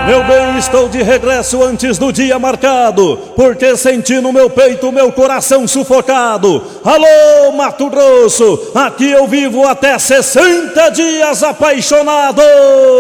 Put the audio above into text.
Meu bem, estou de regresso antes do dia marcado, porque senti no meu peito meu coração sufocado. Alô, Mato Grosso, aqui eu vivo até 60 dias apaixonado.